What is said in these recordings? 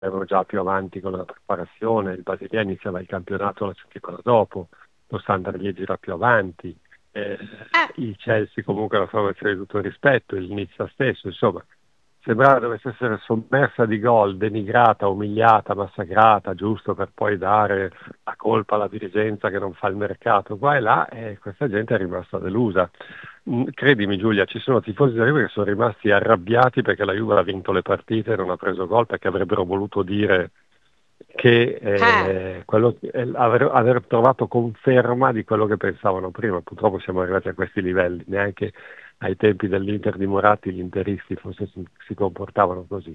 erano già più avanti con la preparazione, il Basilea iniziava il campionato la settimana dopo, lo Standard Liegi era più avanti, eh, il Chelsea comunque la formazione di tutto il rispetto, il Nizza stesso, insomma, sembrava dovesse essere sommersa di gol, denigrata, umiliata, massacrata, giusto per poi dare la colpa alla dirigenza che non fa il mercato qua e là, e questa gente è rimasta delusa. Credimi Giulia, ci sono tifosi della Juve che sono rimasti arrabbiati perché la Juve ha vinto le partite e non ha preso gol, perché avrebbero voluto dire che aver trovato conferma di quello che pensavano prima. Purtroppo siamo arrivati a questi livelli, neanche ai tempi dell'Inter di Moratti gli interisti forse si comportavano così.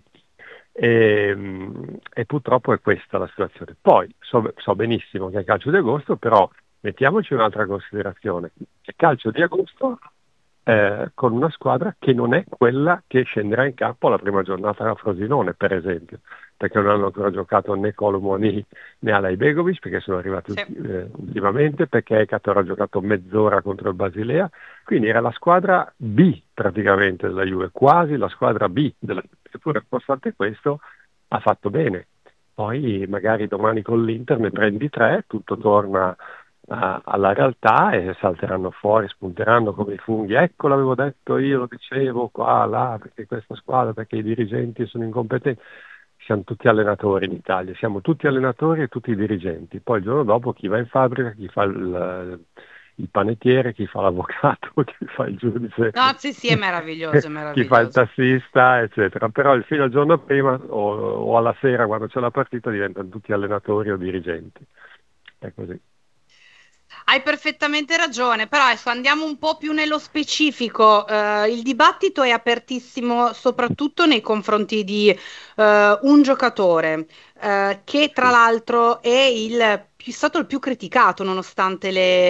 E purtroppo è questa la situazione. Poi so benissimo che è calcio di agosto, però mettiamoci un'altra considerazione. È calcio di agosto con una squadra che non è quella che scenderà in campo alla prima giornata a Frosinone, per esempio, perché non hanno ancora giocato né Colomoni né Alai Begovic, perché sono arrivati Sì. ultimamente, perché Ekator ha giocato mezz'ora contro il Basilea, quindi era la squadra B praticamente della Juve, quasi la squadra B della Juve, eppure nonostante questo ha fatto bene. Poi magari domani con l'Inter ne prendi tre, tutto torna alla realtà e salteranno fuori, spunteranno come i funghi. Ecco, l'avevo detto io, lo dicevo qua, là, perché questa squadra, perché i dirigenti sono incompetenti. Siamo tutti allenatori in Italia, siamo tutti allenatori e tutti dirigenti. Poi il giorno dopo chi va in fabbrica, chi fa il panettiere, chi fa l'avvocato, chi fa il giudice, No, sì, sì, è meraviglioso, è chi fa il meraviglioso. tassista, eccetera. Però fino al giorno prima o alla sera quando c'è la partita diventano tutti allenatori o dirigenti. È così. Hai perfettamente ragione, però adesso andiamo un po' più nello specifico. Il dibattito è apertissimo soprattutto nei confronti di un giocatore che tra Sì. l'altro è stato il più criticato nonostante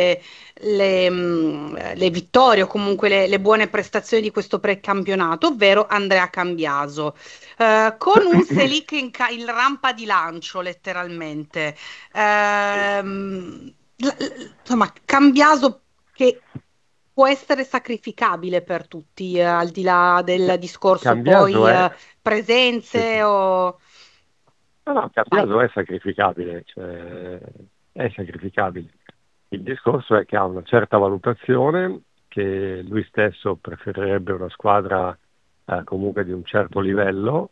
le vittorie o comunque le buone prestazioni di questo precampionato, ovvero Andrea Cambiaso. Con un Selic in rampa di lancio, letteralmente. Insomma, Cambiaso che può essere sacrificabile per tutti, al di là del discorso Cambiaso poi è, sì, presenze sì. o... No, no, Vai. Cambiaso è sacrificabile, cioè, è sacrificabile. Il discorso è che ha una certa valutazione, che lui stesso preferirebbe una squadra comunque di un certo livello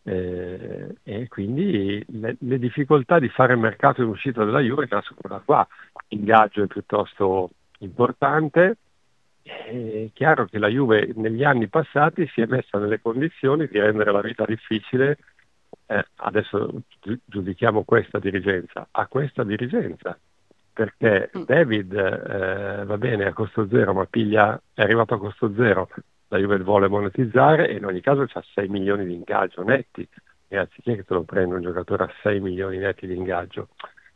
e quindi le difficoltà di fare mercato in uscita della Juve nascono da qua. L'ingaggio è piuttosto importante. È chiaro che la Juve negli anni passati si è messa nelle condizioni di rendere la vita difficile. Adesso giudichiamo questa dirigenza, a questa dirigenza, perché Mm. David va bene a costo zero, ma è arrivato a costo zero, la Juve vuole monetizzare e in ogni caso c'ha 6 milioni di ingaggio netti, e anziché che te lo prenda un giocatore a 6 milioni netti di ingaggio.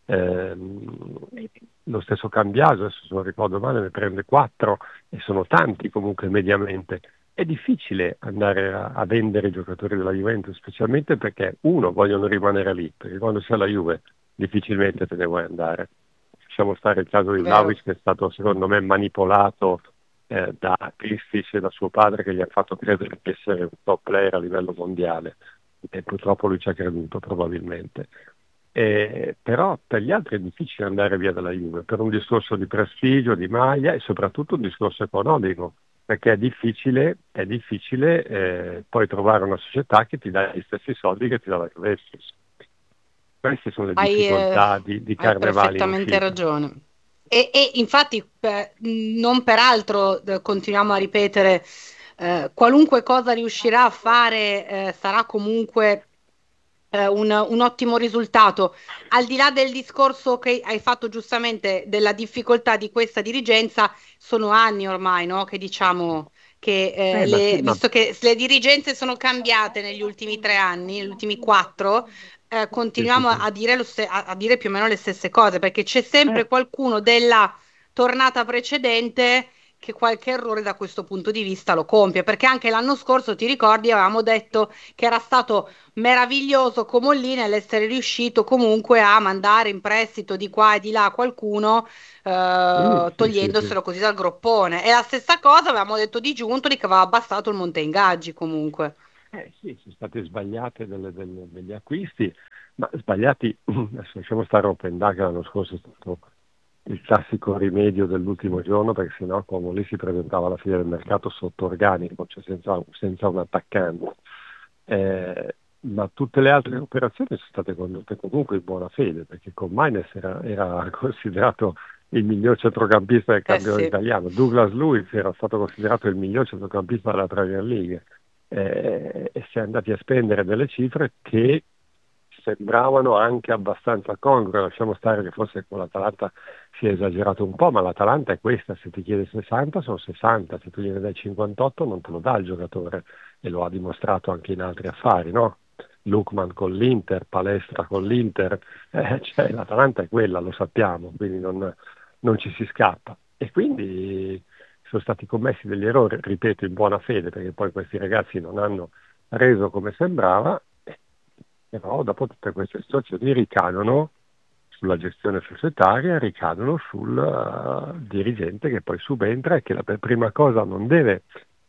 Ehm, Lo stesso Cambiaso, adesso se non ricordo male, ne prende 4 e sono tanti comunque mediamente. È difficile andare a vendere i giocatori della Juventus, specialmente perché uno vogliono rimanere lì, perché quando sei la Juve difficilmente te ne vuoi andare. Lasciamo stare il caso di Vero. Vlahovic che è stato secondo me manipolato da Kristic e da suo padre che gli ha fatto credere di essere un top player a livello mondiale e purtroppo lui ci ha creduto probabilmente. Però per gli altri è difficile andare via dalla Juve per un discorso di prestigio, di maglia e soprattutto un discorso economico, perché è difficile poi trovare una società che ti dà gli stessi soldi che ti dà la Juventus. Queste sono le Hai, eh, difficoltà di hai Carnevale in perfettamente uscita. ragione. E infatti, non peraltro, continuiamo a ripetere, qualunque cosa riuscirà a fare, sarà comunque un ottimo risultato. Al di là del discorso che hai fatto giustamente della difficoltà di questa dirigenza, sono anni ormai, no? Che diciamo che Ma sì, ma visto che le dirigenze sono cambiate negli ultimi 3 anni, negli ultimi quattro, sì, sì, continuiamo sì. a dire, a dire più o meno le stesse cose, perché c'è sempre qualcuno della tornata precedente che qualche errore da questo punto di vista lo compie, perché anche l'anno scorso, ti ricordi, avevamo detto che era stato meraviglioso Comollì nell'essere riuscito comunque a mandare in prestito di qua e di là qualcuno, Sì, sì, sì. togliendoselo così dal groppone. E la stessa cosa avevamo detto di Giuntoli che aveva abbassato il monte ingaggi comunque. Sì, sono state sbagliate degli acquisti, ma sbagliati, adesso lasciamo stare Open Data, l'anno scorso è stato il classico rimedio dell'ultimo giorno, perché sennò come lì si presentava alla fine del mercato sotto organico, cioè senza un attaccante. Ma tutte le altre operazioni sono state condotte comunque in buona fede, perché con Maines era considerato il miglior centrocampista del campionato Sì. italiano, Douglas Luiz era stato considerato il miglior centrocampista della Premier League, e si è andati a spendere delle cifre che sembravano anche abbastanza congrue. Lasciamo stare che forse con l'Atalanta si è esagerato un po', ma l'Atalanta è questa: se ti chiede 60 sono 60, se tu gliene dai 58 non te lo dà il giocatore, e lo ha dimostrato anche in altri affari, no? Lookman con l'Inter, Palestra con l'Inter, cioè, l'Atalanta è quella, lo sappiamo, quindi non ci si scappa. E quindi sono stati commessi degli errori, ripeto, in buona fede, perché poi questi ragazzi non hanno reso come sembrava, però dopo tutte queste situazioni ricadono sulla gestione societaria, ricadono sul dirigente che poi subentra e che per prima cosa non deve,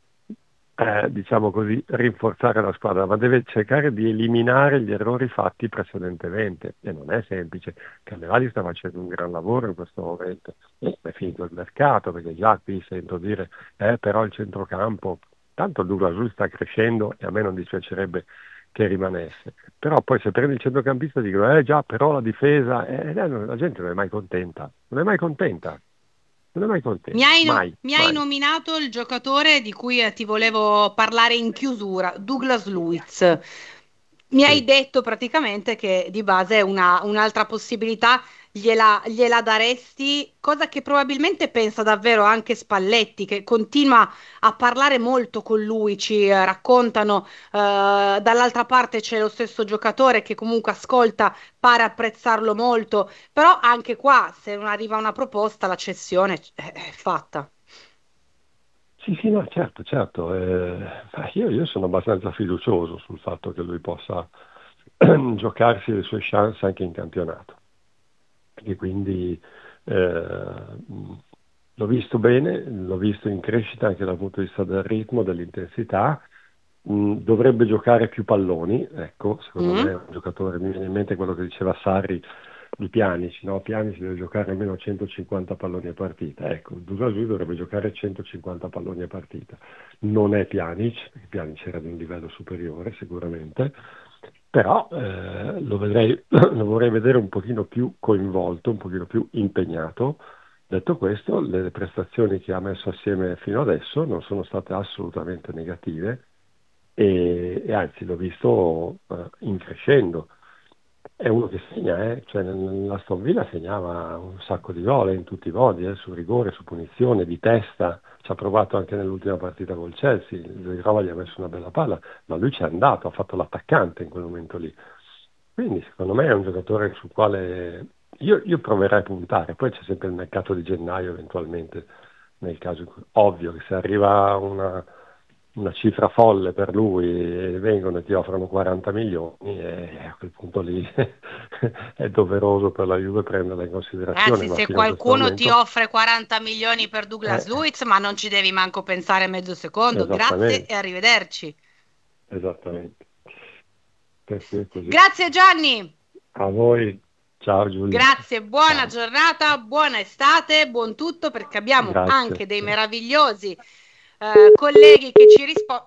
diciamo così, rinforzare la squadra, ma deve cercare di eliminare gli errori fatti precedentemente, e non è semplice. Carnevali sta facendo un gran lavoro in questo momento, è finito il mercato, perché già qui sento dire però il centrocampo, tanto Douglas Luiz sta crescendo e a me non dispiacerebbe che rimanesse, però poi se prendi il centrocampista dicono già, però la difesa, la gente non è mai contenta, non è mai contenta. Non è mai contento, Mi hai nominato il giocatore di cui ti volevo parlare in chiusura, Douglas Luiz. Mi hai detto praticamente che di base è un'altra possibilità gliela daresti, cosa che probabilmente pensa davvero anche Spalletti, che continua a parlare molto con lui, ci raccontano, dall'altra parte c'è lo stesso giocatore che comunque ascolta, pare apprezzarlo molto, però anche qua se non arriva una proposta la cessione è fatta. Sì, no, certo. Io sono abbastanza fiducioso sul fatto che lui possa giocarsi le sue chance anche in campionato. E quindi l'ho visto bene, l'ho visto in crescita anche dal punto di vista del ritmo, dell'intensità. Dovrebbe giocare più palloni, ecco, secondo me è un giocatore, mi viene in mente quello che diceva Sarri di Pjanic, no? Pjanic deve giocare almeno 150 palloni a partita, ecco, Douglas Luiz dovrebbe giocare 150 palloni a partita. Non è Pjanic, perché Pjanic era di un livello superiore sicuramente, però lo vorrei vedere un pochino più coinvolto, un pochino più impegnato. Detto questo, le prestazioni che ha messo assieme fino adesso non sono state assolutamente negative, e anzi l'ho visto in crescendo. È uno che segna, cioè l'Aston Villa segnava un sacco di gol in tutti i modi, su rigore, su punizione, di testa. Ci ha provato anche nell'ultima partita col Chelsea, Rova gli ha messo una bella palla, ma lui ci è andato, ha fatto l'attaccante in quel momento lì. Quindi secondo me è un giocatore sul quale io proverei a puntare. Poi c'è sempre il mercato di gennaio eventualmente, nel caso ovvio che se arriva una cifra folle per lui e vengono e ti offrono 40 milioni, e a quel punto lì è doveroso per la Juve prenderla in considerazione. Anzi, Ma se fino a questo qualcuno ti momento, offre 40 milioni per Douglas Luiz, ma non ci devi manco pensare mezzo secondo, grazie e esattamente, arrivederci. esattamente. Per cui è così. Grazie Gianni. A voi, ciao Giulia. Grazie, buona Ciao. giornata, buona estate, buon tutto, perché abbiamo Grazie. anche dei meravigliosi colleghi che ci rispondono.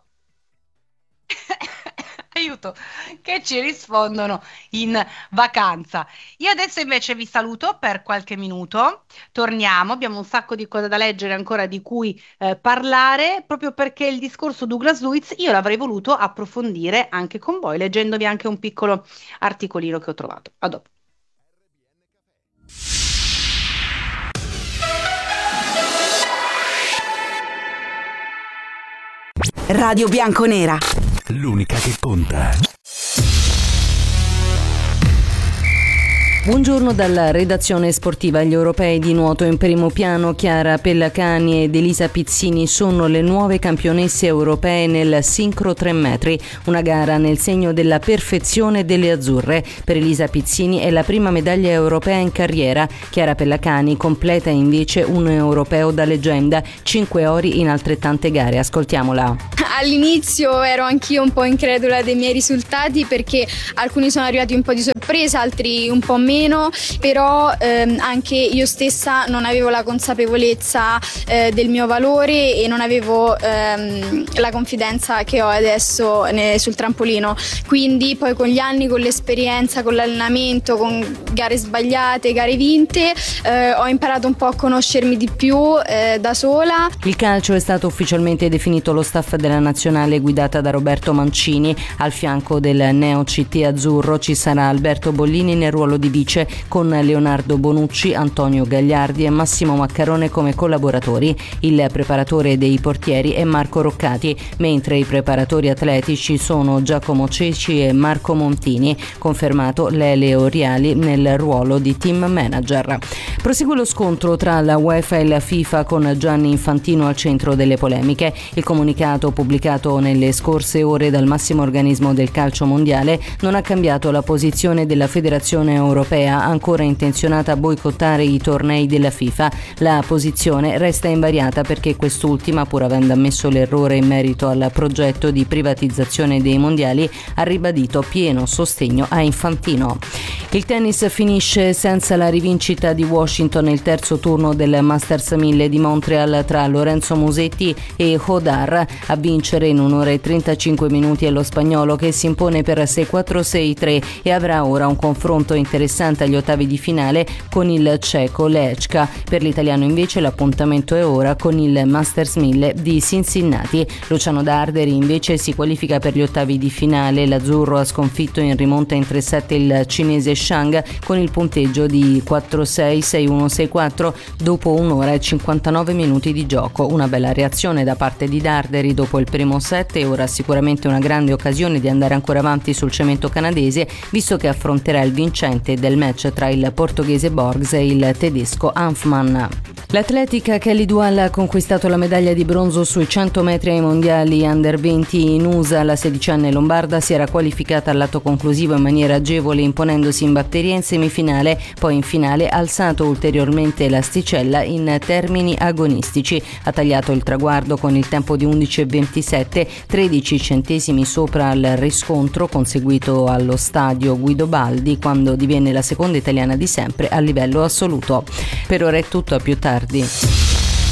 Aiuto, che ci rispondono in vacanza. Io adesso invece vi saluto per qualche minuto, torniamo, abbiamo un sacco di cose da leggere ancora di cui parlare, proprio perché il discorso Douglas Luiz io l'avrei voluto approfondire anche con voi, leggendovi anche un piccolo articolino che ho trovato. A dopo. Radio Bianconera, l'unica che conta. Buongiorno dalla redazione sportiva. Gli europei di nuoto in primo piano. Chiara Pellacani ed Elisa Pizzini sono le nuove campionesse europee nel sincro 3 metri, una gara nel segno della perfezione delle azzurre. Per Elisa Pizzini è la prima medaglia europea in carriera. Chiara Pellacani completa invece un europeo da leggenda, 5 ori in altrettante gare. Ascoltiamola. All'inizio ero anch'io un po' incredula dei miei risultati, perché alcuni sono arrivati un po' di sorpresa, altri un po' meno, però anche io stessa non avevo la consapevolezza del mio valore e non avevo la confidenza che ho adesso sul trampolino. Quindi poi con gli anni, con l'esperienza, con l'allenamento, con gare sbagliate, gare vinte, ho imparato un po' a conoscermi di più da sola. Il calcio è stato ufficialmente definito lo staff della nazionale guidata da Roberto Mancini. Al fianco del neo CT azzurro ci sarà Alberto Bollini nel ruolo di vice, con Leonardo Bonucci, Antonio Gagliardi e Massimo Maccarone come collaboratori. Il preparatore dei portieri è Marco Roccati, mentre i preparatori atletici sono Giacomo Ceci e Marco Montini, confermato Lele Oriali nel ruolo di team manager. Prosegue lo scontro tra la UEFA e la FIFA, con Gianni Infantino al centro delle polemiche. Il comunicato pubblicato nelle scorse ore dal massimo organismo del calcio mondiale non ha cambiato la posizione della Federazione Europea, ancora intenzionata a boicottare i tornei della FIFA. La posizione resta invariata perché quest'ultima, pur avendo ammesso l'errore in merito al progetto di privatizzazione dei mondiali, ha ribadito pieno sostegno a Infantino. Il tennis finisce senza la rivincita di Washington il terzo turno del Masters 1000 di Montreal tra Lorenzo Musetti e Hodar. A vincere in 1 ora e 35 minuti è lo spagnolo, che si impone per 6-4, 6-3 e avrà ora un confronto interessante agli ottavi di finale con il ceco Lechka. Per l'italiano invece l'appuntamento è ora con il Masters 1000 di Cincinnati. Luciano Darderi invece si qualifica per gli ottavi di finale. L'azzurro ha sconfitto in rimonta in 3-7 il cinese Shang con il punteggio di 4-6, 6-1, 6-4 dopo 1 ora e 59 minuti di gioco. Una bella reazione da parte di Darderi dopo il primo set e ora sicuramente una grande occasione di andare ancora avanti sul cemento canadese, visto che affronterà il vincente del match tra il portoghese Borgs e il tedesco Hanfmann. L'atletica Kelly Dual ha conquistato la medaglia di bronzo sui 100 metri ai mondiali under 20 in USA. La 16enne lombarda si era qualificata al lato conclusivo in maniera agevole, imponendosi in batteria in semifinale, poi in finale ha alzato ulteriormente l'asticella in termini agonistici. Ha tagliato il traguardo con il tempo di 11,27, 13 centesimi sopra il riscontro conseguito allo stadio Guido Baldi, quando divenne la seconda italiana di sempre a livello assoluto. Per ora è tutto, a più tardi.